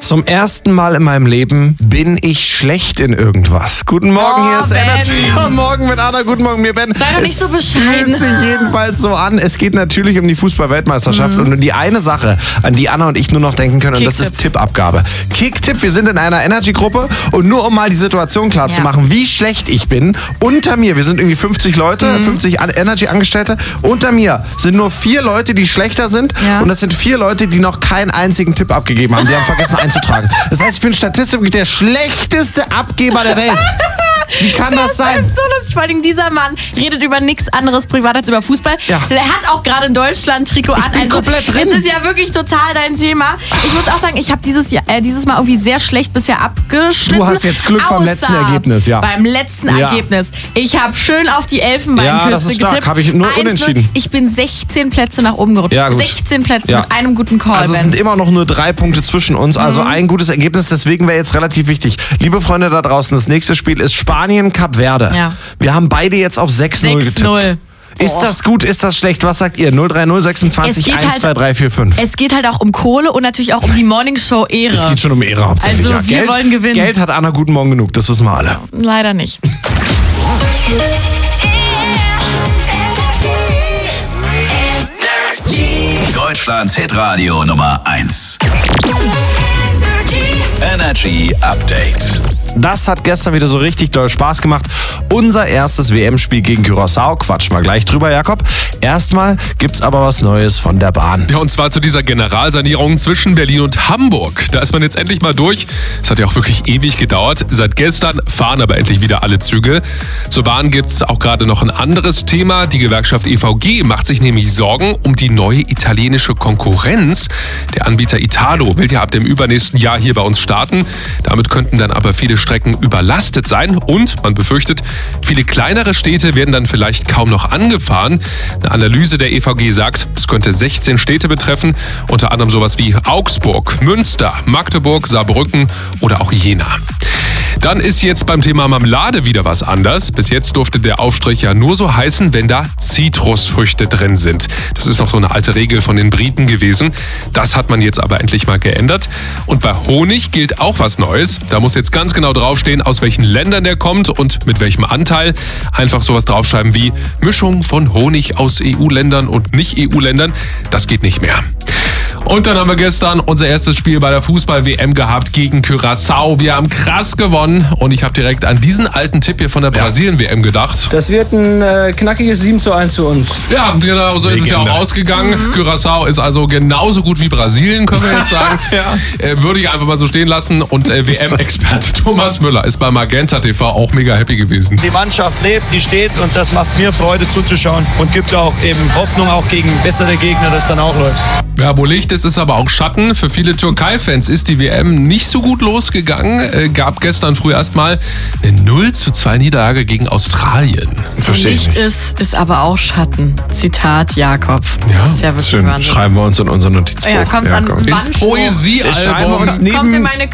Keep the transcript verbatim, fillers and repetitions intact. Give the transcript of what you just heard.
Zum ersten Mal in meinem Leben bin ich schlecht in irgendwas. Guten Morgen, oh, hier ist Energy. Guten Morgen mit Anna, guten Morgen mir Ben. Sei doch nicht es so bescheiden. Fühlt sich jedenfalls so an. Es geht natürlich um die Fußball-Weltmeisterschaft mhm. und um die eine Sache, an die Anna und ich nur noch denken können, und das ist Tippabgabe. Kicktipp, wir sind in einer Energy-Gruppe und nur um mal die Situation klar ja. zu machen, wie schlecht ich bin, unter mir, wir sind irgendwie fünfzig Leute, mhm. fünfzig Energy-Angestellte, unter mir sind nur vier Leute, die schlechter sind ja. und das sind vier Leute, die noch keinen einzigen Tipp abgegeben haben. Die haben vergessen einzutragen. Das heißt, ich bin statistisch der schlechteste Abgeber der Welt. Wie kann das, das sein? Das ist so lustig. Vor allem dieser Mann redet über nichts anderes privat als über Fußball. Ja. Er hat auch gerade ein Deutschland-Trikot an. Ich bin also, komplett drin. Das ist ja wirklich total dein Thema. Ich muss auch sagen, ich habe dieses, äh, dieses Mal irgendwie sehr schlecht bisher abgeschnitten. Du hast jetzt Glück vom letzten Ergebnis, ja. Beim letzten ja. Ergebnis. Ich habe schön auf die Elfenbeinküste ja, das ist stark. getippt. Habe ich nur unentschieden. Ich bin sechzehn Plätze nach oben gerutscht. Ja, sechzehn Plätze ja. mit einem guten Call. Also es sind immer noch nur drei Punkte zwischen uns. Also mhm. ein gutes Ergebnis. Deswegen wäre jetzt relativ wichtig. Liebe Freunde da draußen, das nächste Spiel ist Spanien-Kap Verde. Ja. Wir haben beide jetzt auf sechs null getippt. Ist das gut, ist das schlecht? Was sagt ihr? null drei null sechsundzwanzig eins halt, zwei drei vier fünf. Es geht halt auch um Kohle und natürlich auch um die Morningshow-Ehre. Es geht schon um Ehre hauptsächlich. Also ja. wir Geld, wollen gewinnen. Geld hat Anna guten Morgen genug, das wissen wir alle. Leider nicht. Deutschlands Hitradio Nummer eins. Energy Update. Das hat gestern wieder so richtig doll Spaß gemacht. Unser erstes W M-Spiel gegen Curaçao. Quatschen wir gleich drüber, Jakob. Erstmal gibt's aber was Neues von der Bahn. Ja, und zwar zu dieser Generalsanierung zwischen Berlin und Hamburg. Da ist man jetzt endlich mal durch. Es hat ja auch wirklich ewig gedauert. Seit gestern fahren aber endlich wieder alle Züge. Zur Bahn gibt's auch gerade noch ein anderes Thema. Die Gewerkschaft E V G macht sich nämlich Sorgen um die neue italienische Konkurrenz. Der Anbieter Italo will ja ab dem übernächsten Jahr hier bei uns starten. Damit könnten dann aber viele Strecken überlastet sein und man befürchtet, viele kleinere Städte werden dann vielleicht kaum noch angefahren. Eine Analyse der E V G sagt, es könnte sechzehn Städte betreffen, unter anderem sowas wie Augsburg, Münster, Magdeburg, Saarbrücken oder auch Jena. Dann ist jetzt beim Thema Marmelade wieder was anders. Bis jetzt durfte der Aufstrich ja nur so heißen, wenn da Zitrusfrüchte drin sind. Das ist noch so eine alte Regel von den Briten gewesen. Das hat man jetzt aber endlich mal geändert. Und bei Honig gilt auch was Neues. Da muss jetzt ganz genau draufstehen, aus welchen Ländern der kommt und mit welchem Anteil. Einfach sowas draufschreiben wie Mischung von Honig aus E U-Ländern und Nicht-E U-Ländern. Das geht nicht mehr. Und dann haben wir gestern unser erstes Spiel bei der Fußball-W M gehabt gegen Curaçao. Wir haben krass gewonnen und ich habe direkt an diesen alten Tipp hier von der Brasilien-W M gedacht. Das wird ein äh, knackiges sieben zu eins für uns. Ja, genau, so ist es ja auch ausgegangen. Mhm. Curaçao ist also genauso gut wie Brasilien, können wir jetzt sagen. ja. äh, würde ich einfach mal so stehen lassen. Und äh, W M-Experte Thomas Müller ist bei Magenta T V auch mega happy gewesen. Die Mannschaft lebt, die steht und das macht mir Freude zuzuschauen und gibt auch eben Hoffnung auch gegen bessere Gegner, dass dann auch läuft. Ja, wo Licht ist, ist aber auch Schatten. Für viele Türkei-Fans ist die W M nicht so gut losgegangen. Äh, gab gestern früh erstmal eine null zu zwei Niederlage gegen Australien. Verstehe ich nicht. Licht ist, ist aber auch Schatten. Zitat Jakob. Ja, das ist ja wirklich schön. Wahnsinn. Schreiben wir uns in unser Notizbuch. Ja, kommt ja, an ins Poesiealbum. Kommt in meine